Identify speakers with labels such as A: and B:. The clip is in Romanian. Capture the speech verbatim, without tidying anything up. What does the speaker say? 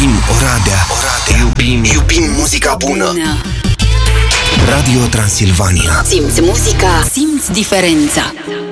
A: Iubim Oradea, Oradea. Iubim, iubim muzica bună. Radio Transilvania.
B: Simți muzica, simți diferența.